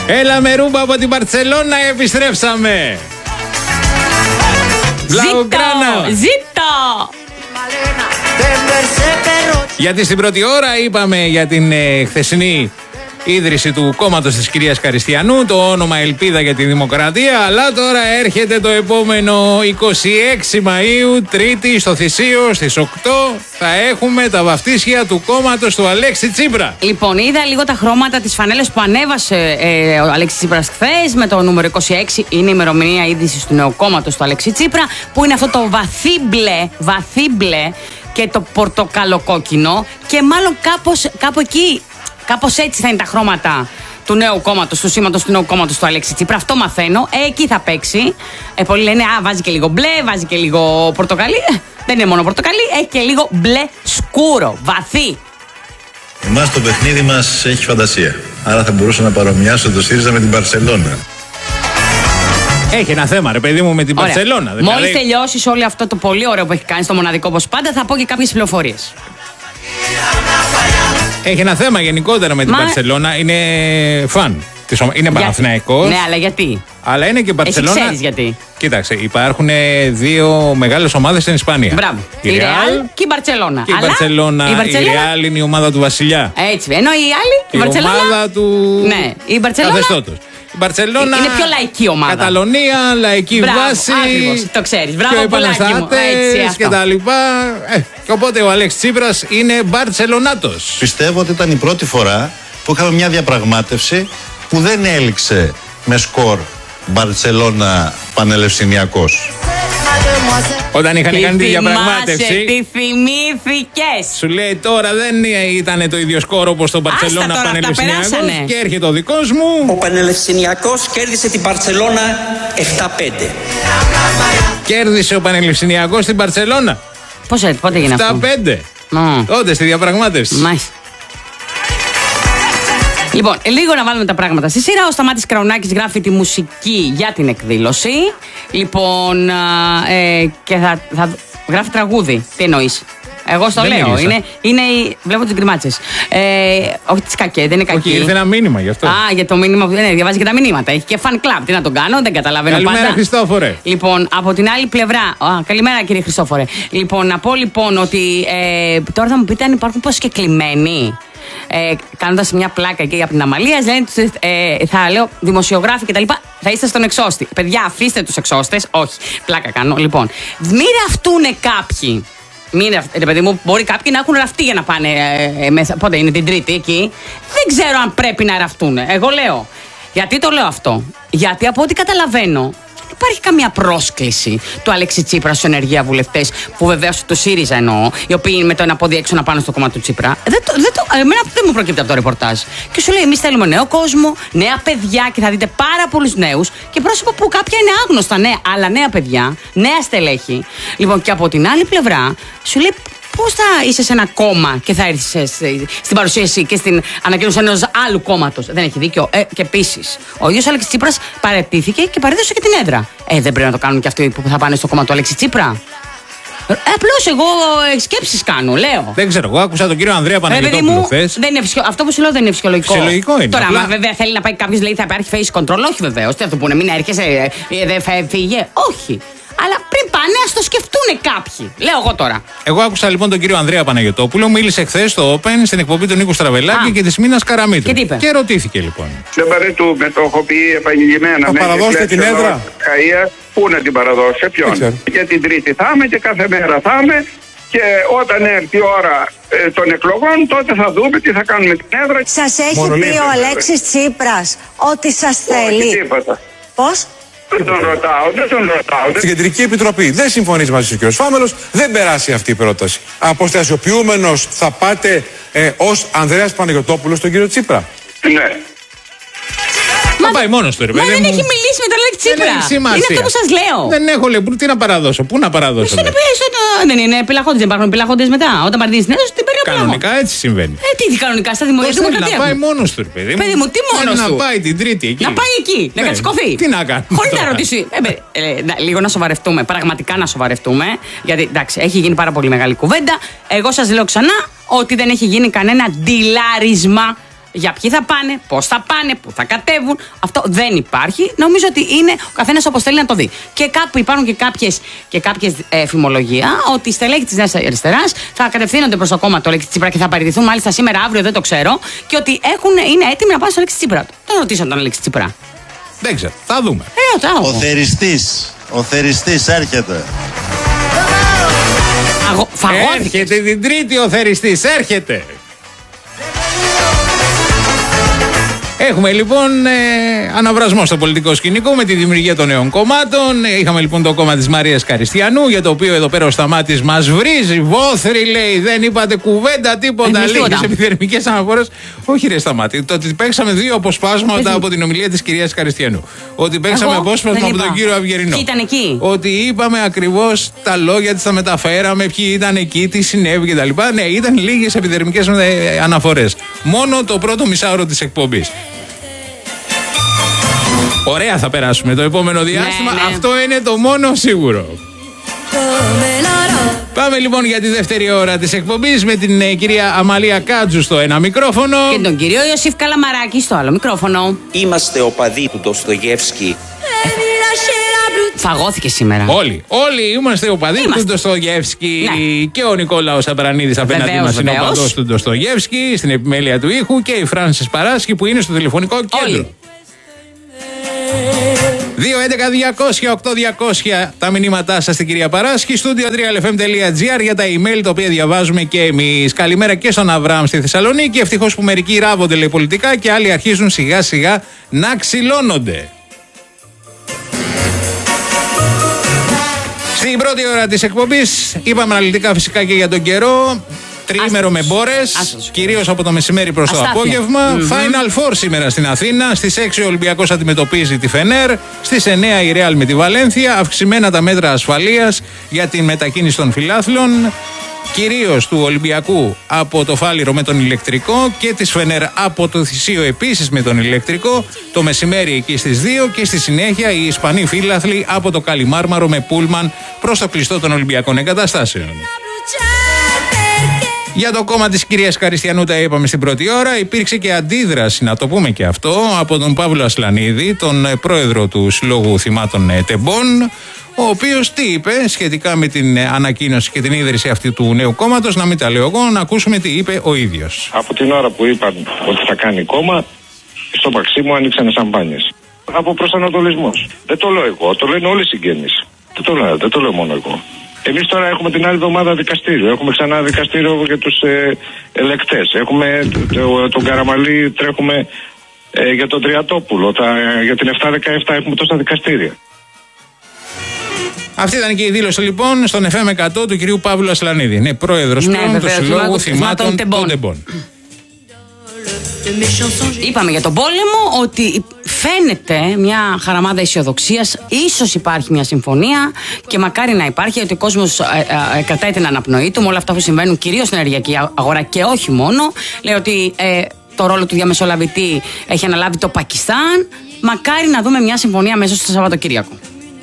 Έλα με ρούμπα από την Μπαρτσελώνα, επιστρέψαμε. Blaugrana. Ζήτω! Γιατί στην πρώτη ώρα είπαμε για την χθεσινή ίδρυση του κόμματος της κυρίας Καριστιανού, το όνομα Ελπίδα για τη Δημοκρατία, αλλά τώρα έρχεται το επόμενο 26 Μαΐου, Τρίτη, στο Θησίο, στις 8, θα έχουμε τα βαφτίσια του κόμματος του Αλέξη Τσίπρα. Λοιπόν, είδα λίγο τα χρώματα της φανέλας που ανέβασε ο Αλέξης Τσίπρας χθες με το νούμερο 26, είναι η ημερομηνία ίδρυσης του νέου κόμματος του Αλέξη Τσίπρα, που είναι αυτό το βαθύ μπλε και το πορτοκαλοκόκκινο και μάλλον κάπου εκεί. Κάπως έτσι θα είναι τα χρώματα του νέου κόμματος, του σήματος του νέου κόμματος του Αλέξη Τσίπρα. Αυτό μαθαίνω. Εκεί θα παίξει. Πολλοί λένε, βάζει και λίγο μπλε, βάζει και λίγο πορτοκαλί. Δεν είναι μόνο πορτοκαλί, έχει και λίγο μπλε σκούρο, βαθύ. Εμάς το παιχνίδι μας έχει φαντασία. Άρα θα μπορούσα να παρομοιάσω το ΣΥΡΙΖΑ με την Μπαρσελόνα. Έχει ένα θέμα, ρε παιδί μου, με την Μπαρσελόνα. Δηλαδή... Μόλις τελειώσεις όλο αυτό το πολύ ωραίο που έχει κάνει στο μοναδικό όπως πάντα, θα πω και κάποιες πληροφορίες. Έχει ένα θέμα γενικότερα με την Μπαρσελόνα. Είναι φαν. Είναι Παναθηναϊκός. Ναι, αλλά γιατί? Αλλά είναι και Μπαρσελόνα. Εσύ ξέρεις γιατί. Κοίταξε, υπάρχουν δύο μεγάλες ομάδες στην Ισπανία. Μπράβο. Η Ρεάλ και η Μπαρσελόνα. Και η Μπαρσελόνα. Η Ρεάλ είναι η ομάδα του Βασιλιά. Έτσι. Ενώ η άλλη, η Μπαρσελόνα. Η ομάδα του. Ναι, η Μπαρσελόνα. Καθεστώτος. Η Μπαρσελόνα είναι πιο λαϊκή ομάδα. Καταλωνία, λαϊκή βάση. Ακριβώς, το ξέρεις. Μπράβο, πουλάκι μου. Και τα λοιπά. Και οπότε ο Αλέξης Τσίπρας είναι Μπαρσελονάτος. Πιστεύω ότι ήταν η πρώτη φορά που είχαμε μια διαπραγμάτευση που δεν έληξε με σκορ Μπαρσελόνα Πανελευσυνιακός. Όταν είχαν κάνει τη διαπραγμάτευση. Τι θυμήθηκες. Σου λέει τώρα δεν ήταν το ίδιο σκορ όπως το Μπαρσελόνα Πανελευσυνιακός. Και έρχεται ο δικός μου. Ο Πανελευσυνιακός κέρδισε την Μπαρσελόνα 7-5. Κέρδισε ο Πανελευσυνιακός την Μπαρσελόνα. Πώς έτσι, πότε έγινε αυτό? 7-5. Τότε στη διαπραγμάτευση. Μάλιστα. Λοιπόν, λίγο να βάλουμε τα πράγματα στη σειρά. Ο Σταμάτης Κραουνάκης γράφει τη μουσική για την εκδήλωση. Λοιπόν, και θα γράφει τραγούδι. Τι εννοείς? Εγώ στο λέω. Βλέπω τις γκριμάτσες. Όχι τις κακές, δεν είναι κακή. Όχι, ήρθε ένα μήνυμα γι' αυτό. Για το μήνυμα. Ναι, διαβάζει και τα μηνύματα. Έχει και fan club. Τι να τον κάνω, δεν καταλαβαίνω. Καλημέρα, Χριστόφορε. Λοιπόν, από την άλλη πλευρά. Καλημέρα, κύριε Χριστόφορε. Λοιπόν, να πω λοιπόν ότι τώρα θα μου πείτε αν υπάρχουν προσκεκλημένοι. Κάνοντας μια πλάκα εκεί από την Αμαλία, λένε, θα λέω δημοσιογράφοι κτλ. Θα είστε στον εξώστη. Παιδιά, αφήστε τους εξώστες. Όχι, πλάκα κάνω. Λοιπόν, μην ραφτούνε κάποιοι. Ρε παιδί μου, μπορεί κάποιοι να έχουν ραφτεί για να πάνε μέσα. Πότε είναι την Τρίτη εκεί. Δεν ξέρω αν πρέπει να ραφτούνε. Εγώ λέω. Γιατί το λέω αυτό? Γιατί από ό,τι καταλαβαίνω, υπάρχει καμία πρόσκληση του Αλέξη Τσίπρα στους ενεργεία βουλευτές, που βεβαίως του ΣΥΡΙΖΑ εννοώ, οι οποίοι με το ένα πόδι έξω να πάνε στο κομμάτι του Τσίπρα. Εμένα δεν μου προκύπτει από το ρεπορτάζ. Και σου λέει: εμείς θέλουμε νέο κόσμο, νέα παιδιά, και θα δείτε πάρα πολλούς νέους και πρόσωπα που κάποια είναι άγνωστα, ναι, αλλά νέα παιδιά, νέα στελέχη. Λοιπόν, και από την άλλη πλευρά, σου λέει: πώς θα είσαι σε ένα κόμμα και θα έρθεις στην παρουσίαση και στην ανακοίνωση ενός άλλου κόμματος? Δεν έχει δίκιο. Και επίσης, ο ίδιος Αλέξης Τσίπρας παραιτήθηκε και παρέδωσε και την έδρα. Δεν πρέπει να το κάνουν και αυτοί που θα πάνε στο κόμμα του Αλέξη Τσίπρα? Απλώς εγώ σκέψεις κάνω, λέω. Δεν ξέρω, εγώ άκουσα τον κύριο Ανδρέα Παναγιωτόπουλο χθες. Αυτό που σου λέω δεν είναι φυσιολογικό. Φυσιολογικό είναι. Τώρα, μα βέβαια θέλει να πάει κάποιος, λέει θα υπάρχει face control. Όχι βεβαίως. Τι θα του πούνε, μην έρχεσαι, δεν θα φύγε. Όχι. Αλλά πριν πάνε, ας το σκεφτούνε κάποιοι. Λέω εγώ τώρα. Εγώ άκουσα λοιπόν τον κύριο Ανδρέα Παναγιωτόπουλο, μίλησε χθες στο Open στην εκπομπή του Νίκου Στραβελάκη και της Μίνας Καραμίτρου. Και ρωτήθηκε λοιπόν. Δεν παρετούμε, το έχω πει επανειλημμένα. Θα παραδώσετε την έδρα? Πού να την παραδώσω, σε ποιον? Και την Τρίτη θα είμαι και κάθε μέρα θα είμαι. Και όταν έρθει η ώρα των εκλογών, τότε θα δούμε τι θα κάνουμε την έδρα. Σας έχει πει ο Αλέξης Τσίπρας ότι σας θέλει? Όχι, τίποτα. Πώς? Δεν τον ρωτάω. Στην Κεντρική Επιτροπή δεν συμφωνείς μαζί του κ. Φάμελος, δεν περάσει αυτή η πρόταση. Αποστασιοποιούμενος θα πάτε ως Ανδρέας Παναγιωτόπουλος στον κύριο Τσίπρα? Ναι. Θα πάει μόνος του, ρε παιδί μου. Δεν έχει μιλήσει με τον Αλέξη Τσίπρα. Είναι αυτό που σας λέω. Δεν έχω λέει, τι να παραδώσω, πού να παραδώσω. Δεν είναι επιλαχόντες, δεν υπάρχουν επιλαχόντες μετά. Όταν παραδείγεις την έδωση, την περιοχή. Κανονικά έτσι συμβαίνει. Τι κανονικά, στα δημοκρατία. Να πάει μόνος του, ρε παιδί μου. Παιδί μου, τι μόνος του? Να πάει την Τρίτη εκεί. Να πάει εκεί, να κατσικωθεί. Τι να κάνει? Χωρίς να ρωτήσει. Λίγο να σοβαρευτούμε, πραγματικά να σοβαρευτούμε. Γιατί εντάξει, έχει γίνει πάρα πολύ μεγάλη κουβέντα. Εγώ σας λέω ξανά ότι δεν έχει γίνει κανένα ντυλάρισμα Για ποιοι θα πάνε, πώς θα πάνε, πού θα κατέβουν. Αυτό δεν υπάρχει. Νομίζω ότι είναι ο καθένας όπως θέλει να το δει. Και κάπου υπάρχουν και κάποιες φημολογία ότι οι στελέχοι της Νέας Αριστεράς θα κατευθύνονται προς το κόμμα του Αλέξη Τσίπρα και θα παραιτηθούν μάλιστα σήμερα, αύριο, δεν το ξέρω. Και ότι είναι έτοιμοι να πάνε στο Αλέξη Τσίπρα. Τον ρωτήσαν τον Αλέξη Τσίπρα. Δεν ξέρω, θα δούμε. Ο θεριστής έρχεται. Έρχεται την Τρίτη ο θεριστής, έρχεται. Έχουμε λοιπόν αναβρασμό στο πολιτικό σκηνικό με τη δημιουργία των νέων κομμάτων. Είχαμε λοιπόν το κόμμα της Μαρίας Καριστιανού, για το οποίο εδώ πέρα ο Σταμάτης μας βρίζει. Βόθρη, λέει, δεν είπατε κουβέντα, τίποτα. Λίγες επιδερμικές αναφορές. Όχι, ρε Σταμάτη, το ότι παίξαμε δύο αποσπάσματα από την ομιλία της κυρίας Καριστιανού. Ότι παίξαμε απόσπασμα από τον κύριο Αυγερινό. Ήταν εκεί. Ότι είπαμε ακριβώς τα λόγια της, τα μεταφέραμε, ποιοι ήταν εκεί, τι συνέβη κτλ. Ναι, ήταν λίγες επιδερμικές αναφορές. Μόνο το πρώτο μισάωρο της εκπομπής. Ωραία θα περάσουμε το επόμενο διάστημα. Ναι. Αυτό είναι το μόνο σίγουρο. Πάμε λοιπόν για τη δεύτερη ώρα της εκπομπής με την κυρία Αμαλία Κάτζου στο ένα μικρόφωνο και τον κύριο Ιωσήφ Καλαμαράκη στο άλλο μικρόφωνο. Είμαστε οπαδοί του Ντοστογεύσκη. Φαγώθηκε σήμερα. Όλοι είμαστε οπαδοί του Ντοστογεύσκη. Ναι. Και ο Νικόλαος Απρανίδης απέναντί μας είναι οπαδός του Ντοστογεύσκη στην επιμέλεια του ήχου και η Φράνσις Παράσχη που είναι στο τηλεφωνικό κέντρο. 2-11-200-8-200 τα μηνύματά σας στην κυρία Παράσχη. Στούντιο 3lfm.gr για τα email τα οποία διαβάζουμε και εμείς. Καλημέρα και στον Αβραάμ στη Θεσσαλονίκη. Ευτυχώς που μερικοί ράβονται, λέει, πολιτικά και άλλοι αρχίζουν σιγά σιγά να ξυλώνονται. Στην πρώτη ώρα της εκπομπής είπαμε αναλυτικά φυσικά και για τον καιρό. Τριήμερο με μπόρες, κυρίως από το μεσημέρι προς το απόγευμα. Final Four σήμερα στην Αθήνα. Στις 6 ο Ολυμπιακός αντιμετωπίζει τη Φενέρ. Στις 9 η Ρεάλ με τη Βαλένθια. Αυξημένα τα μέτρα ασφαλείας για την μετακίνηση των φιλάθλων. Κυρίως του Ολυμπιακού από το Φάληρο με τον ηλεκτρικό και της Φενέρ από το Θησίο επίσης με τον ηλεκτρικό. Το μεσημέρι εκεί στις 2 και στη συνέχεια οι Ισπανοί φίλαθλοι από το Καλιμάρμαρο με πούλμαν προς το κλειστό των Ολυμπιακών εγκαταστάσεων. Για το κόμμα της κυρίας Καριστιανού τα είπαμε στην πρώτη ώρα. Υπήρξε και αντίδραση, να το πούμε και αυτό, από τον Παύλο Ασλανίδη, τον πρόεδρο του Συλλόγου Θυμάτων Τεμπών, ο οποίος τι είπε σχετικά με την ανακοίνωση και την ίδρυση αυτή του νέου κόμματος. Να μην τα λέω εγώ, να ακούσουμε τι είπε ο ίδιος. Από την ώρα που είπαν ότι θα κάνει κόμμα, στο Μαξίμου άνοιξαν σαμπάνιες. Από προσανατολισμός. Δεν το λέω εγώ, το λένε όλοι οι συγγενείς. Δεν το λέω μόνο εγώ. Εμείς τώρα έχουμε την άλλη εβδομάδα δικαστήριο. Έχουμε ξανά δικαστήριο για τους ελεκτές. Έχουμε τον Καραμαλή, τρέχουμε για τον Τριαντόπουλο. Για την 7-17 έχουμε τόσα δικαστήρια. Αυτή ήταν και η δήλωση λοιπόν στον FM 100 του κυρίου Παύλου Ασλανίδη. Είναι πρόεδρος πλέον του Συλλόγου Θυμάτων των Τεμπών. Είπαμε για τον πόλεμο ότι φαίνεται μια χαραμάδα αισιοδοξίας. Ίσως υπάρχει μια συμφωνία και μακάρι να υπάρχει, γιατί ο κόσμος κρατάει την αναπνοή του με όλα αυτά που συμβαίνουν κυρίως στην ενεργειακή αγορά και όχι μόνο. Λέει ότι το ρόλο του διαμεσολαβητή έχει αναλάβει το Πακιστάν. Μακάρι να δούμε μια συμφωνία μέσα στο Σαββατοκύριακο.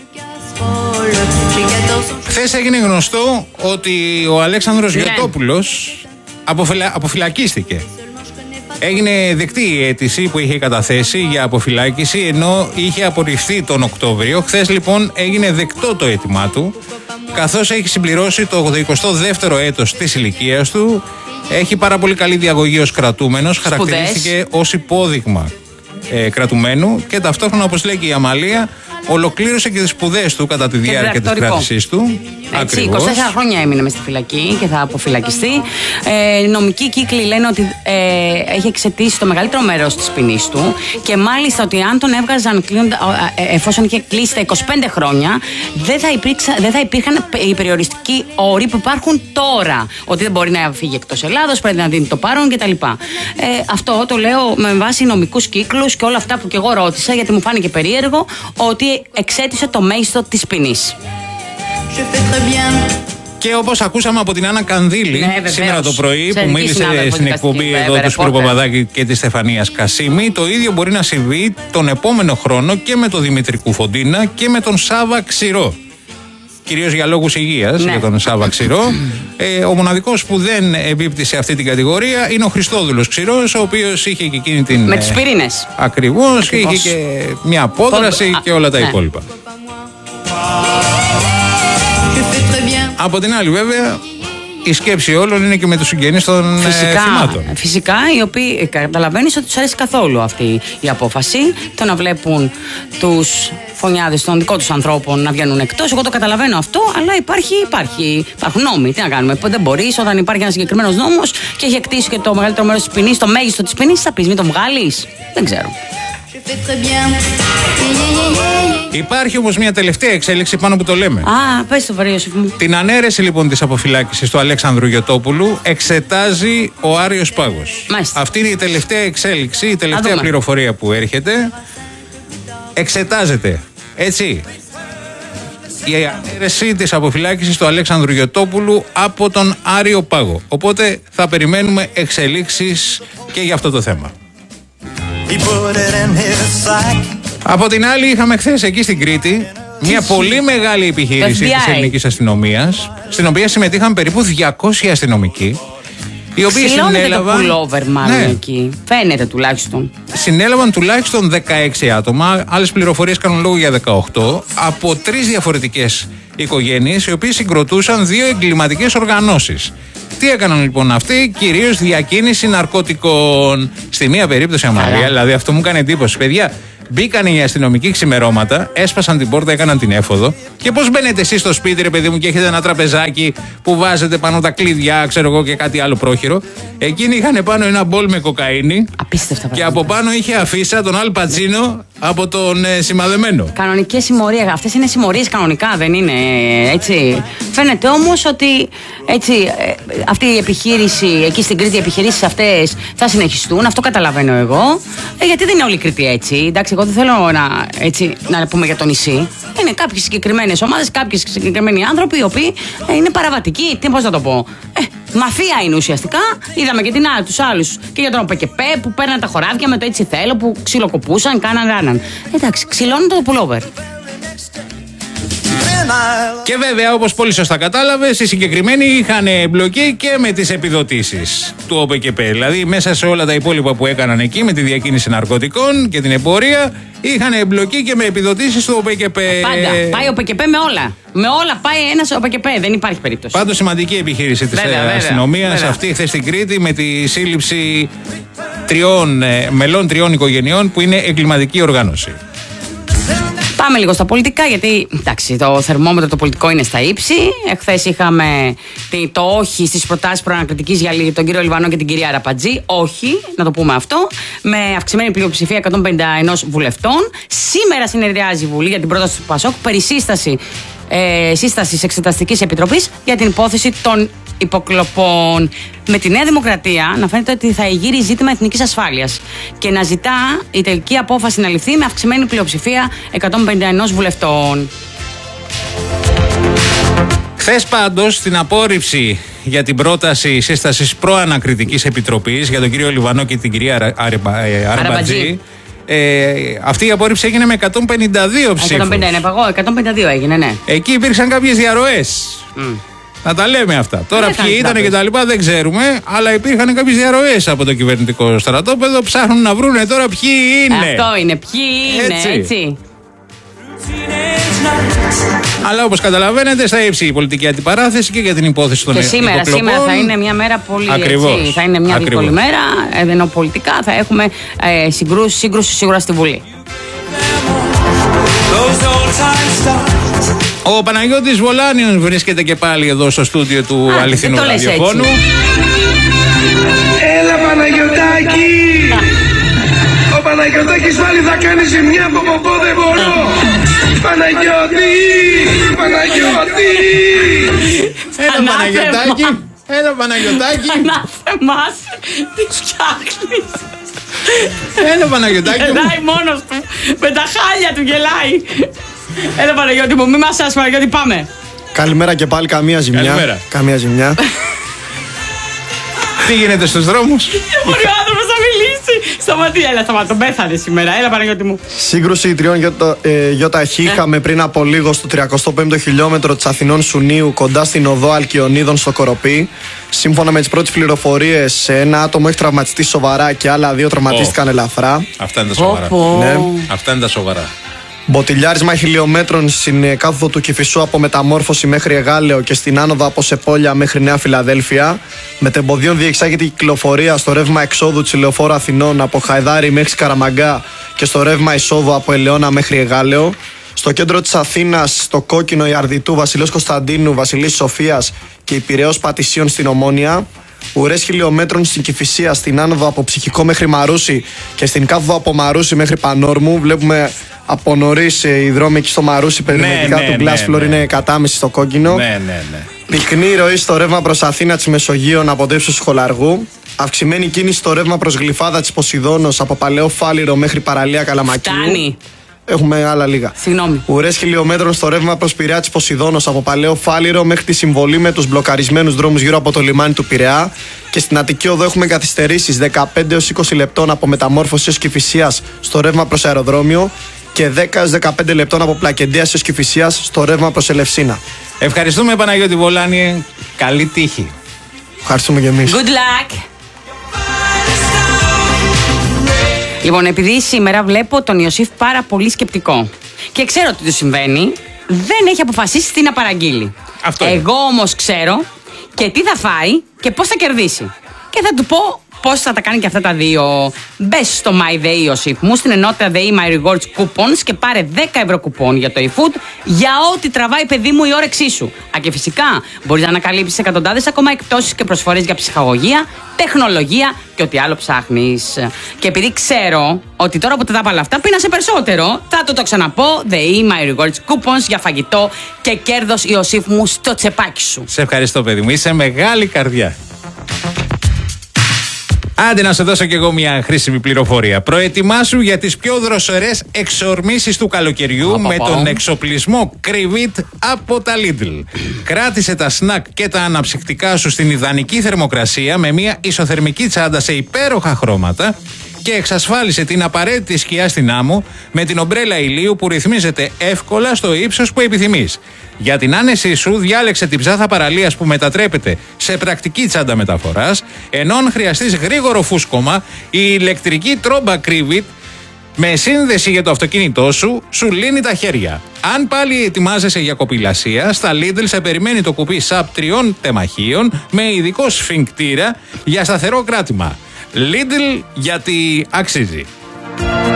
Χθες έγινε γνωστό ότι ο Αλέξανδρος Γιωτόπουλος αποφυλακίστηκε. Έγινε δεκτή η αίτηση που είχε καταθέσει για αποφυλάκηση, ενώ είχε απορριφθεί τον Οκτώβριο. Χθες λοιπόν έγινε δεκτό το αίτημά του, καθώς έχει συμπληρώσει το 82ο έτος της ηλικίας του. Έχει πάρα πολύ καλή διαγωγή ως κρατούμενος, χαρακτηρίστηκε ως υπόδειγμα κρατουμένου και ταυτόχρονα, όπως λέει και η Αμαλία, ολοκλήρωσε και τις σπουδές του κατά τη διάρκεια της κράτησής του. Έτσι, 24 χρόνια έμεινε μες στη φυλακή και θα αποφυλακιστεί. Νομικοί κύκλοι λένε ότι έχει εξαιτήσει το μεγαλύτερο μέρος της ποινής του και μάλιστα ότι αν τον έβγαζαν εφόσον είχε κλείσει τα 25 χρόνια, δεν θα υπήρχαν οι περιοριστικοί όροι που υπάρχουν τώρα. Ότι δεν μπορεί να φύγει εκτός Ελλάδος, πρέπει να δίνει το παρόν κτλ. Αυτό το λέω με βάση νομικούς κύκλους και όλα αυτά που και εγώ ρώτησα, γιατί μου φάνηκε περίεργο ότι εξέτησε το μέγιστο της ποινής. Και όπως ακούσαμε από την Άννα Κανδύλη σήμερα το πρωί, που μίλησε στην εκπομπή εδώ του Σπύρου Παπαδάκη και της Στεφανίας Κασίμη, το ίδιο μπορεί να συμβεί τον επόμενο χρόνο και με τον Δημήτρη Κουφοντίνα και με τον Σάβα Ξηρό. κυρίως για λόγους υγείας, για τον Σάβα Ξηρό. Ο μοναδικός που δεν εμπίπτει σε αυτή την κατηγορία είναι ο Χριστόδουλος Ξηρός, ο οποίος είχε και εκείνη την. Με τους πυρήνες. Ακριβώς, και είχε και μια απόδραση και όλα τα υπόλοιπα. Από την άλλη, βέβαια, η σκέψη όλων είναι και με τους συγγενείς των θυμάτων. Φυσικά, οι οποίοι καταλαβαίνεις ότι τους αρέσει καθόλου αυτή η απόφαση. Το να βλέπουν τους φωνιάδες των δικών τους ανθρώπων να βγαίνουν εκτός. Εγώ το καταλαβαίνω αυτό, αλλά υπάρχουν νόμοι. Τι να κάνουμε. Δεν μπορείς, όταν υπάρχει ένας συγκεκριμένος νόμος και έχει εκτίσει και το μεγαλύτερο μέρος της ποινής, το μέγιστο της ποινής, θα πεις μην τον βγάλεις. Δεν ξέρω. Υπάρχει όμως μια τελευταία εξέλιξη πάνω που το λέμε. Πες το Ιωσήφ μου. Την ανέρεση λοιπόν της αποφυλάκησης του Αλέξανδρου Γιωτόπουλου εξετάζει ο Άριος Πάγος. Μάλιστα. Αυτή είναι η τελευταία εξέλιξη, η τελευταία πληροφορία που έρχεται. Εξετάζεται, έτσι, η ανέρεση της αποφυλάκησης του Αλέξανδρου Γιωτόπουλου από τον Άριο Πάγο. Οπότε θα περιμένουμε εξελίξεις και για αυτό το θέμα. Από την άλλη, είχαμε χθες εκεί στην Κρήτη μια πολύ μεγάλη επιχείρηση της ελληνικής αστυνομίας, στην οποία συμμετείχαν περίπου 200 αστυνομικοί, οι οποίοι συνέλαβαν. Το pullover, μάλλον εκεί. Φαίνεται τουλάχιστον. Συνέλαβαν τουλάχιστον 16 άτομα. Άλλες πληροφορίες κάνουν λόγο για 18 από 3 διαφορετικές οικογένειες, οι οποίες συγκροτούσαν 2 εγκληματικές οργανώσεις. Τι έκαναν λοιπόν αυτοί? Κυρίως διακίνηση ναρκωτικών. Στη μία περίπτωση, Αμαλία, δηλαδή αυτό μου έκανε εντύπωση, παιδιά. Μπήκαν οι αστυνομικοί ξημερώματα, έσπασαν την πόρτα, έκαναν την έφοδο. Και πώς μπαίνετε εσείς στο σπίτι, ρε παιδί μου, και έχετε ένα τραπεζάκι που βάζετε πάνω τα κλειδιά, ξέρω εγώ, και κάτι άλλο πρόχειρο. Εκείνοι είχαν πάνω ένα μπολ με κοκαίνη. Απίστευτα. Και από πάνω είχε αφίσα τον Αλ Πατσίνο από τον σημαδεμένο. Κανονικές συμμορίες. Αυτές είναι συμμορίες κανονικά, δεν είναι έτσι? Φαίνεται όμως ότι έτσι, αυτή η επιχείρηση, εκεί στην Κρήτη, οι επιχειρήσεις αυτές θα συνεχιστούν. Αυτό καταλαβαίνω εγώ. Γιατί δεν είναι όλη η Κρήτη έτσι. Εντάξει, εγώ δεν θέλω να πούμε για το νησί. Είναι κάποιες συγκεκριμένες ομάδες, κάποιοι συγκεκριμένοι άνθρωποι οι οποίοι είναι παραβατικοί. Πώς να το πω. Μαφία είναι ουσιαστικά. Είδαμε και τους άλλους. Και για τον ΟΠΕΚΕΠΕ που παίρναν τα χωράφια με το έτσι θέλω, που ξυλοκοπούσαν, κάναν ράναν. Εντάξει, ξυλώνουν το pullover. Και βέβαια, όπως πολύ σωστά κατάλαβες, οι συγκεκριμένοι είχαν εμπλοκή και με τις επιδοτήσεις του ΟΠΕΚΕΠΕ. Δηλαδή, μέσα σε όλα τα υπόλοιπα που έκαναν εκεί με τη διακίνηση ναρκωτικών και την εμπορία, είχαν εμπλοκή και με επιδοτήσεις του ΟΠΕΚΕΠΕ. Πάντα. Πάει ο ΟΠΕΚΕΠΕ με όλα. Με όλα πάει ένας ΟΠΕΚΕΠΕ. Δεν υπάρχει περίπτωση. Πάντως, σημαντική επιχείρηση της αστυνομίας αυτή χθες στην Κρήτη, με τη σύλληψη μελών 3 οικογενειών που είναι εγκληματική οργάνωση. Πάμε λίγο στα πολιτικά, γιατί εντάξει, το θερμόμετρο το πολιτικό είναι στα ύψη. Εχθές είχαμε το όχι στις προτάσεις προανακριτικής για τον κύριο Λιβανό και την κυρία Αραπατζή. Όχι, να το πούμε αυτό. Με αυξημένη πλειοψηφία 151 βουλευτών. Σήμερα συνεδριάζει η Βουλή για την πρόταση του ΠΑΣΟΚ περί σύστασης Εξεταστικής Επιτροπής για την υπόθεση των υποκλοπών. Με τη Νέα Δημοκρατία να φαίνεται ότι θα εγείρει ζήτημα εθνικής ασφάλειας και να ζητά η τελική απόφαση να ληφθεί με αυξημένη πλειοψηφία 151 βουλευτών. Χθες πάντως στην απόρριψη για την πρόταση σύστασης προανακριτικής επιτροπής για τον κύριο Λιβανό και την κυρία Αραπατζή, αυτή η απόρριψη έγινε με 152 ψήφους. 152 έγινε, ναι. Εκεί υπήρξαν κάποιες διαρροές. Να τα λέμε αυτά. Τώρα ποιοι ήταν και τα λοιπά δεν ξέρουμε, αλλά υπήρχαν κάποιες διαρροές από το κυβερνητικό στρατόπεδο. Ψάχνουν να βρούνε τώρα ποιοι είναι. Αυτό είναι, ποιοι είναι, έτσι. Αλλά όπως καταλαβαίνετε, θα ύψει η πολιτική αντιπαράθεση και για την υπόθεση των υποκλοπών. Και σήμερα θα είναι μια μέρα πολύ έτσι. Θα είναι μια δύσκολη μέρα. Ενώ πολιτικά θα έχουμε σύγκρουση σίγουρα στη Βουλή. Ο Παναγιώτης Βολάνιος βρίσκεται και πάλι εδώ στο στούντιο του αληθινού ραδιοφώνου. Έλα Παναγιωτάκη! Ο Παναγιωτάκης πάλι θα κάνει ζημιά από ποπό, δεν μπορώ! Παναγιώτη! Παναγιώτη! Έλα Παναγιωτάκη! Έλα Παναγιωτάκη! Ανάθεμας! Τι φτιάχνεις! Έλα Παναγιωτάκη! Γελάει μόνος του! Με τα χάλια του γελάει! Έλα Παναγιώτη μου, μη μασάς Παναγιώτη, πάμε! Καλημέρα και πάλι, καμία ζημιά. Καλημέρα. Καμία ζημιά. Τι γίνεται στους δρόμους? Δεν μπορεί ο άνθρωπος να μιλήσει! Σταματία, έλα, τον πέθανε σήμερα. Έλα, Παναγιώτη μου. Σύγκρουση τριών ΙΧ είχαμε πριν από λίγο στο 35ο χιλιόμετρο της Αθηνών Σουνίου, κοντά στην οδό Αλκιονίδων στο Κοροπή. Σύμφωνα με τις πρώτες πληροφορίες, ένα άτομο έχει τραυματιστεί σοβαρά και άλλα 2 τραυματίστηκαν ελαφρά. Αυτά είναι τα σοβαρά. Ναι. Αυτά είναι τα σοβαρά. Μποτιλιάρισμα χιλιόμετρων στην κάθοδο του Κηφισού από Μεταμόρφωση μέχρι Εγάλεο και στην άνοδο από Σεπόλια μέχρι Νέα Φιλαδέλφια. Μετεμποδίων διεξάγεται η κυκλοφορία στο ρεύμα εξόδου της Λεωφόρου Αθηνών από Χαϊδάρι μέχρι Σκαραμαγκά και στο ρεύμα εισόδου από Ελαιώνα μέχρι Εγάλεο. Στο κέντρο της Αθήνας, στο Κόκκινο, Ιαρδιτού, Βασιλέως Κωνσταντίνου, Βασιλής Σοφίας και η Πειραιώς Πατησίων στην Ομόνια. Ουρές χιλιόμετρων στην Κηφισία, στην άνοδο από Ψυχικό μέχρι Μαρούσι και στην κάθοδο από Μαρούσι μέχρι Πανόρμου. Βλέπουμε από νωρίς οι δρόμοι εκεί στο Μαρούσι περιμετρικά του Glass Floor είναι κατάμεση στο κόκκινο. Ναι. Πυκνή ροή στο ρεύμα προς Αθήνα της Μεσογείων από το ύψος του Χολαργού. Αυξημένη κίνηση στο ρεύμα προς Γλυφάδα της Ποσειδώνος από Παλαιό Φάληρο μέχρι Παραλία Καλαμακίου. Φτάνει. Έχουμε άλλα λίγα. Συγγνώμη. Ουρές χιλιόμετρων στο ρεύμα προς Πειραιά της Ποσειδώνος από Παλαιό Φάληρο μέχρι τη συμβολή με τους μπλοκαρισμένους δρόμους γύρω από το λιμάνι του Πειραιά. Και στην Αττική Οδό έχουμε καθυστερήσεις 15 έως 20 λεπτών από Μεταμόρφωση έως Κηφισίας στο ρεύμα προς αεροδρόμιο και 10 έως 15 λεπτών από Πλακεντίας έως Κηφισίας στο ρεύμα προς Ελευσίνα. Ευχαριστούμε, Παναγιώτη Βολάνη. Καλή τύχη. Ευχαριστούμε και εμείς. Good luck. Λοιπόν, επειδή σήμερα βλέπω τον Ιωσήφ πάρα πολύ σκεπτικό και ξέρω τι του συμβαίνει, δεν έχει αποφασίσει τι να παραγγείλει. Εγώ όμως ξέρω και τι θα φάει και πώς θα κερδίσει. Και θα του πω πώς θα τα κάνει και αυτά τα δύο. Μπες στο MyDay, Ιωσήφ μου, στην ενότητα ΔΕΗ My Rewards Coupons και πάρε 10 ευρώ κουπόν για το eFood για ό,τι τραβάει, παιδί μου, η όρεξή σου. Και φυσικά μπορείς να ανακαλύψεις εκατοντάδες ακόμα εκπτώσεις και προσφορές για ψυχαγωγία, τεχνολογία και ό,τι άλλο ψάχνεις. Και επειδή ξέρω ότι τώρα που τα είπα όλα αυτά πίνασε περισσότερο, θα το ξαναπώ: ΔΕΗ My Rewards Coupons για φαγητό και κέρδος, Ιωσήφ μου, στο τσεπάκι σου. Σε ευχαριστώ, παιδί μου. Είσαι μεγάλη καρδιά. Άντε να σου δώσω κι εγώ μια χρήσιμη πληροφορία. Προετοιμάσου για τις πιο δροσερές εξορμήσεις του καλοκαιριού με τον εξοπλισμό Κρυβίτ από τα Lidl. Κράτησε τα σνακ και τα αναψυκτικά σου στην ιδανική θερμοκρασία με μια ισοθερμική τσάντα σε υπέροχα χρώματα και εξασφάλισε την απαραίτητη σκιά στην άμμο με την ομπρέλα ηλίου που ρυθμίζεται εύκολα στο ύψος που επιθυμείς. Για την άνεσή σου διάλεξε την ψάθα παραλίας που μετατρέπεται σε πρακτική τσάντα μεταφοράς, ενώ αν χρειαστείς γρήγορο φούσκωμα, η ηλεκτρική τρόμπα Κρύβιτ με σύνδεση για το αυτοκίνητό σου σου λύνει τα χέρια. Αν πάλι ετοιμάζεσαι για κοπηλασία, στα Lidl σε περιμένει το κουπί ΣΑΠ 3 τεμαχίων με ειδικό σφιγκτήρα για σταθερό κράτημα. Lidl, γιατί αξίζει.